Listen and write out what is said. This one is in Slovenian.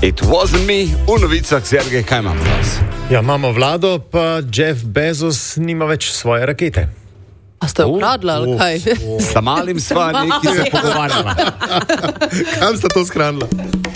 It wasn't me, v novicah Sergej, kaj imamo danes? Ja, imamo vlado, pa Jeff Bezos nima več svoje rakete. A ste ukradla, ali kaj? Sa malim sva nekaj se pogovarjala. Kam sta to skranila?